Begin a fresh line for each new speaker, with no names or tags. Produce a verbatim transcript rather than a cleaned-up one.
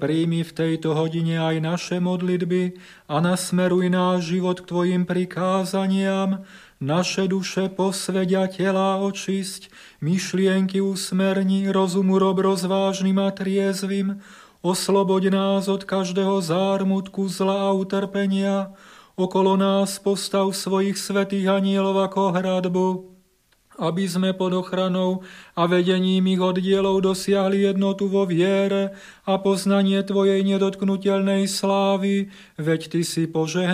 Príjmi v tejto hodine aj naše modlitby a nasmeruj náš život k Tvojim prikázaniam, naše duše posveď a telá očisť, myšlienky usmerni, rozumu rob rozvážnym a triezvym, osloboď nás od každého zármutku, zla a utrpenia, okolo nás postav svojich svätých anielov ako hradbu, aby sme pod ochranou a vedením ich oddielov dosiahli jednotu vo viere a poznanie Tvojej nedotknuteľnej slávy, veď Ty si požehnaný